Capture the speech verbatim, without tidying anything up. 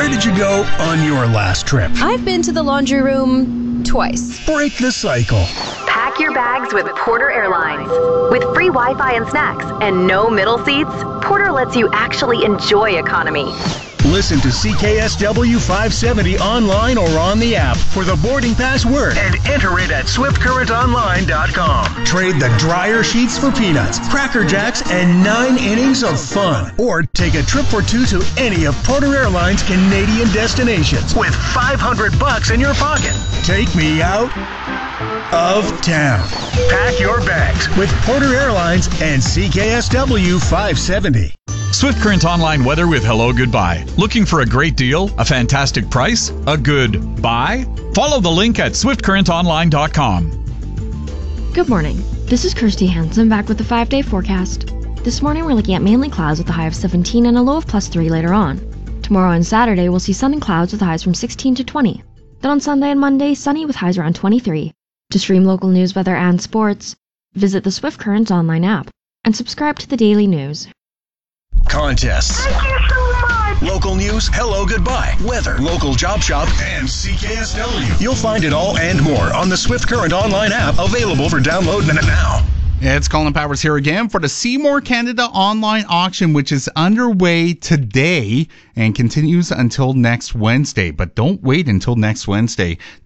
Where did you go on your last trip? I've been to the laundry room twice. Break the cycle. Pack your bags with Porter Airlines. With free Wi-Fi and snacks and no middle seats, Porter lets you actually enjoy economy. Listen to C K S W five seventy online or on the app for the boarding pass word and enter it at swift current online dot com. Trade the dryer sheets for peanuts, Cracker Jacks, and nine innings of fun. Or take a trip for two to any of Porter Airlines' Canadian destinations with five hundred bucks in your pocket. Take me out of town. Pack your bags with Porter Airlines and C K S W five seventy. Swift Current Online weather with Hello Goodbye. Looking for a great deal? A fantastic price? A good buy? Follow the link at swift current online dot com. Good morning. This is Kirsty Hansen back with the five-day forecast. This morning we're looking at mainly clouds with a high of seventeen and a low of plus three later on. Tomorrow and Saturday we'll see sun and clouds with highs from sixteen to twenty. Then on Sunday and Monday, sunny with highs around twenty-three. To stream local news, weather, and sports, visit the Swift Current online app and subscribe to the daily news. Contests. Thank you so much. Local news, Hello Goodbye, weather, local job shop, and C K S W. You'll find it all and more on the Swift Current online app, available for download now. It's Colin Powers here again for the Seymour Canada online auction, which is underway today and continues until next Wednesday. But don't wait until next Wednesday.